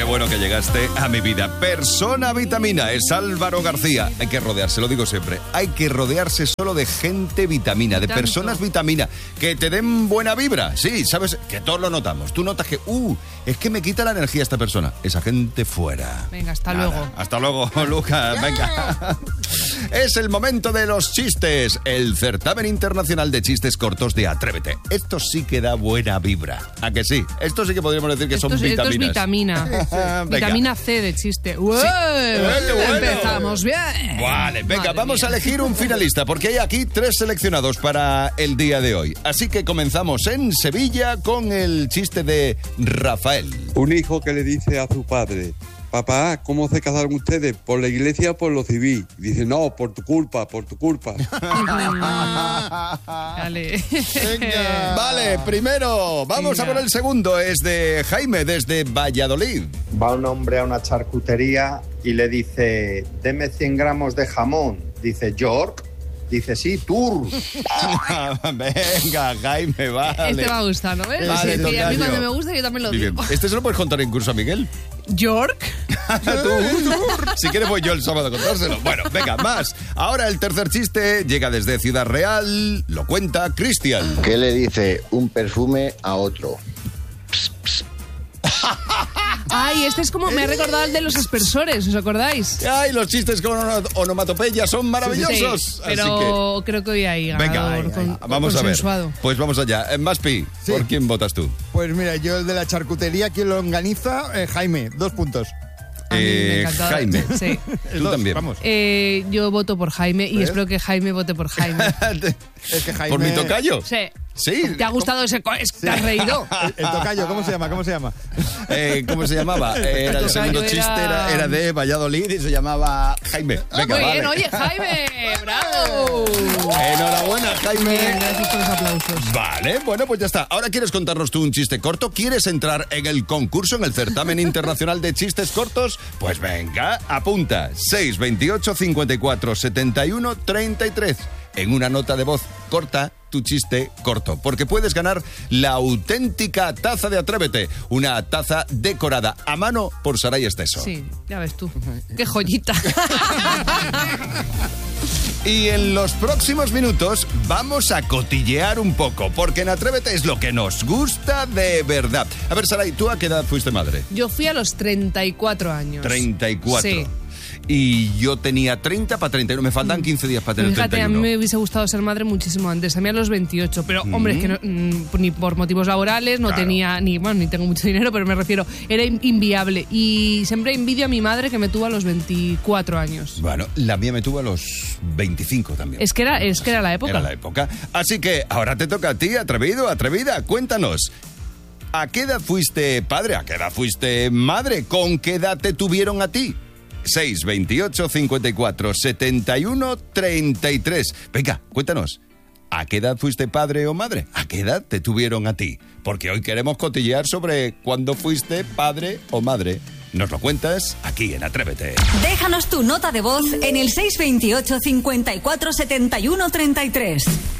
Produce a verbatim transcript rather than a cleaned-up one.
bueno que llegaste a mi vida. Persona vitamina es Álvaro García. Hay que rodearse, lo digo siempre. Hay que rodearse solo de gente vitamina, de personas vitamina, que te den buena vibra. Sí, sabes que todos lo notamos. Tú notas que, uh, es que me quita la energía esta persona. Esa gente fuera. Venga, hasta Nada. luego. Hasta luego, Lucas. Venga. Es el momento de los chistes. El certamen internacional de chistes cortos de Atrévete. Esto sí que da buena vibra. ¿A que sí? Esto sí que podríamos decir que Esto, son es, esto vitaminas. es vitamina. Vitamina C de chiste. ¡Ué! Sí. ¡Eh, qué bueno! Empezamos bien. Vale, venga, Madre vamos mía. a elegir un finalista, porque hay aquí tres seleccionados para el día de hoy. Así que comenzamos en Sevilla con el chiste de Rafael. Un hijo que le dice a su padre: papá, ¿cómo se casaron ustedes? ¿Por la iglesia o por lo civil? Y dice: no, por tu culpa, por tu culpa. Dale. Vale, primero, vamos Venga. a por el segundo. Es de Jaime, desde Valladolid. Va un hombre a una charcutería y le dice: deme cien gramos de jamón. Dice: York. Dice: sí, Tour. Venga, Jaime, vale. Este va gustando, ¿ves? Vale, Sí, sí, a mí tocayo. cuando me gusta yo también lo Muy bien. digo. Este se lo puedes contar en curso a Miguel. York. Tú, si quieres voy yo el sábado a contárselo. Bueno, venga, más. Ahora el tercer chiste llega desde Ciudad Real. Lo cuenta Cristian. ¿Qué le dice un perfume a otro? Ay, este es como, me ha recordado el de los aspersores, ¿os acordáis? Ay, los chistes con ono- onomatopeya son maravillosos. Sí, Así pero creo que hoy hay que, venga, ganador ay, con- ay, vamos a ver. consensuado. Pues vamos allá. Eh, Maspi, Sí. ¿por quién votas tú? Pues mira, yo el de la charcutería, quien lo organiza, eh, Jaime, dos puntos. A mí me Eh, ha encantado. Jaime. Sí. Tú Dos, también. Vamos. Eh, yo voto por Jaime y ¿Ves? espero que Jaime vote por Jaime. Es que Jaime... ¿Por mi tocayo? Sí. Sí. ¿Te ha gustado ese? co- es- ¿Te has reído? El, el tocayo, ¿cómo se llama? ¿Cómo se llama? Eh, ¿Cómo se llamaba? Era el tocayo segundo era- chiste, era, era de Valladolid y se llamaba Jaime. Venga, Muy vale. bien, oye, Jaime, bravo. Enhorabuena, Jaime. Bien, gracias por los aplausos. Vale, bueno, pues ya está. Ahora quieres contarnos tú un chiste corto. ¿Quieres entrar en el concurso, en el certamen internacional de chistes cortos? Pues venga, apunta. seis veintiocho, cincuenta y cuatro, setenta y uno, treinta y tres. En una nota de voz corta, tu chiste corto. Porque puedes ganar la auténtica taza de Atrévete. Una taza decorada a mano por Saray Esteso. Sí, ya ves tú. Qué joyita. Y en los próximos minutos vamos a cotillear un poco, porque en Atrévete es lo que nos gusta de verdad. A ver, Saray, ¿tú a qué edad fuiste madre? Yo fui a los treinta y cuatro años. treinta y cuatro. Sí. Y yo tenía treinta para treinta y uno. Me faltan quince días para tener Fíjate, treinta y a mí uno. me hubiese gustado ser madre muchísimo antes, a mí a los veintiocho, pero hombre, es que no, mm, ni por motivos laborales, no Claro. tenía, ni bueno, ni tengo mucho dinero, pero me refiero, era in- inviable. Y siempre envidio a mi madre que me tuvo a los veinticuatro años. Bueno, la mía me tuvo a los veinticinco también. Es que era, es que era la época. Era la época. Así que ahora te toca a ti, atrevido, atrevida. Cuéntanos. ¿A qué edad fuiste padre? ¿A qué edad fuiste madre? ¿Con qué edad te tuvieron a ti? seis veintiocho, cincuenta y cuatro, setenta y uno, treinta y tres. Venga, cuéntanos. ¿A qué edad fuiste padre o madre? ¿A qué edad te tuvieron a ti? Porque hoy queremos cotillear sobre cuándo fuiste padre o madre. Nos lo cuentas aquí en Atrévete. Déjanos tu nota de voz en el seis veintiocho, cincuenta y cuatro, setenta y uno, treinta y tres.